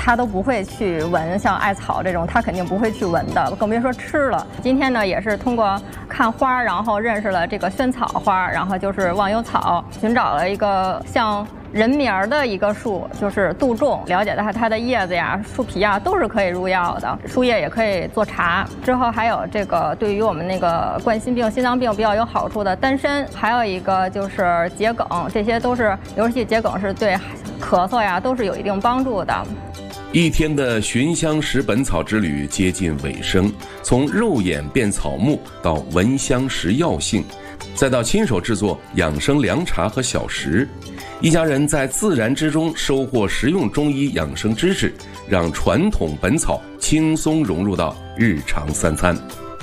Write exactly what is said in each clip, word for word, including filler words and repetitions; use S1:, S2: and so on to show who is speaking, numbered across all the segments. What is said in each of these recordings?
S1: 他都不会去闻，像艾草这种，他肯定不会去闻的，更别说吃了。今天呢，也是通过看花，然后认识了这个萱草花，然后就是忘忧草，寻找了一个像人名儿的一个树，就是杜仲，了解到它的叶子呀、树皮呀都是可以入药的，树叶也可以做茶。之后还有这个对于我们那个冠心病、心脏病比较有好处的丹参，还有一个就是桔梗，这些都是，尤其桔梗是对咳嗽呀都是有一定帮助的。
S2: 一天的寻香识本草之旅接近尾声，从肉眼辨草木到闻香识药性，再到亲手制作养生凉茶和小食，一家人在自然之中收获实用中医养生知识，让传统本草轻松融入到日常三餐。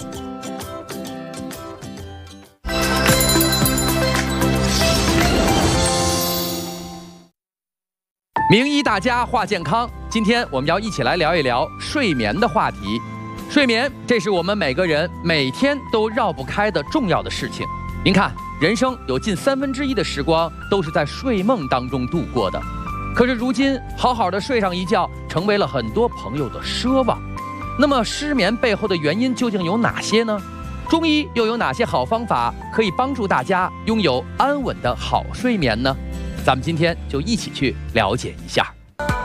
S3: 名医大家话健康，今天我们要一起来聊一聊睡眠的话题。睡眠，这是我们每个人每天都绕不开的重要的事情。您看，人生有近三分之一的时光都是在睡梦当中度过的。可是如今，好好的睡上一觉，成为了很多朋友的奢望。那么，失眠背后的原因究竟有哪些呢？中医又有哪些好方法可以帮助大家拥有安稳的好睡眠呢？咱们今天就一起去了解一下。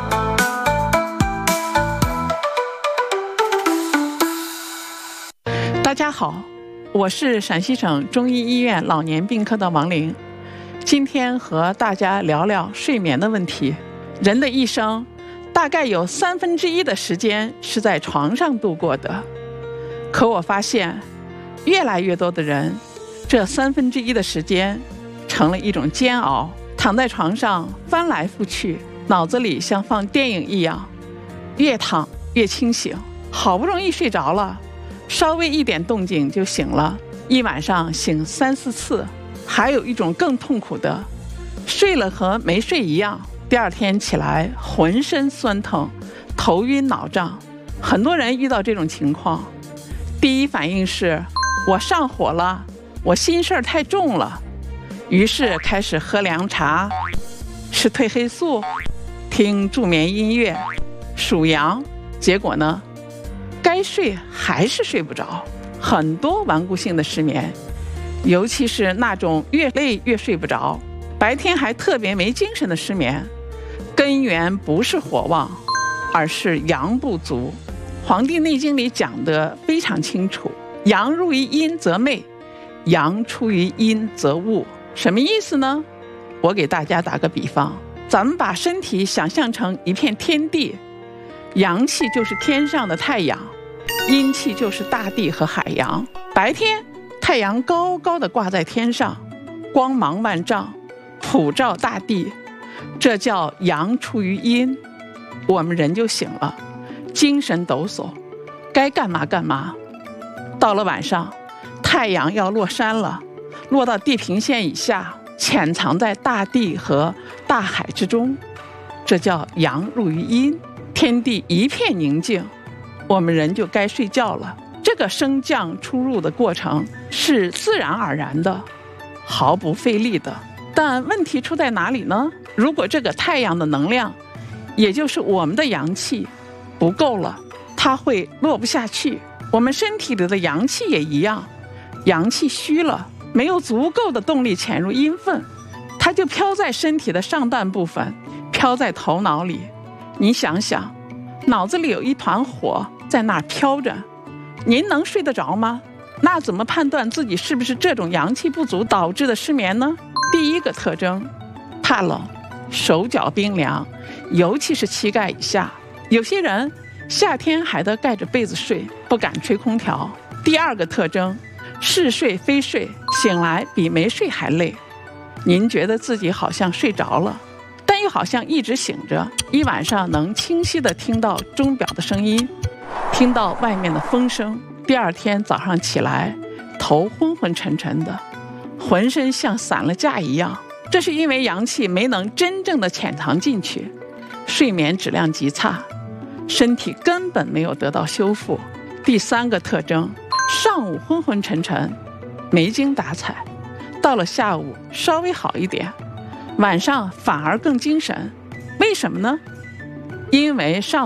S4: 大家好，我是陕西省中医医院老年病科的王玲，今天和大家聊聊睡眠的问题。人的一生大概有三分之一的时间是在床上度过的，可我发现越来越多的人，这三分之一的时间成了一种煎熬，躺在床上翻来覆去，脑子里像放电影一样，越躺越清醒，好不容易睡着了，稍微一点动静就醒了，一晚上醒三四次。还有一种更痛苦的，睡了和没睡一样，第二天起来浑身酸疼，头晕脑胀。很多人遇到这种情况，第一反应是我上火了，我心事儿太重了，于是开始喝凉茶，吃褪黑素，听助眠音乐，数羊。结果呢，该睡还是睡不着，很多顽固性的失眠，尤其是那种越累越睡不着，白天还特别没精神的失眠，根源不是火旺，而是阳不足。《黄帝内经》里讲得非常清楚，阳入于阴则寐，阳出于阴则物。什么意思呢？我给大家打个比方，咱们把身体想象成一片天地，阳气就是天上的太阳，阴气就是大地和海洋。白天太阳高高的挂在天上，光芒万丈，普照大地，这叫阳出于阴，我们人就醒了，精神抖擞，该干嘛干嘛。到了晚上，太阳要落山了，落到地平线以下，潜藏在大地和大海之中，这叫阳入于阴，天地一片宁静，我们人就该睡觉了。这个升降出入的过程是自然而然的，毫不费力的。但问题出在哪里呢？如果这个太阳的能量，也就是我们的阳气不够了，它会落不下去。我们身体里的阳气也一样，阳气虚了，没有足够的动力潜入阴分，它就飘在身体的上半部分，飘在头脑里。你想想，脑子里有一团火在那儿飘着，您能睡得着吗？那怎么判断自己是不是这种阳气不足导致的失眠呢？第一个特征，怕冷，手脚冰凉，尤其是膝盖以下。有些人夏天还得盖着被子睡，不敢吹空调。第二个特征，是睡非睡，醒来比没睡还累。您觉得自己好像睡着了，但又好像一直醒着，一晚上能清晰地听到钟表的声音，听到外面的风声。第二天早上起来，头昏昏沉沉的，浑身像散了架一样。这是因为阳气没能真正的潜藏进去，睡眠质量极差，身体根本没有得到修复。第三个特征，上午昏昏沉沉，没精打采，到了下午稍微好一点，晚上反而更精神。为什么呢？因为上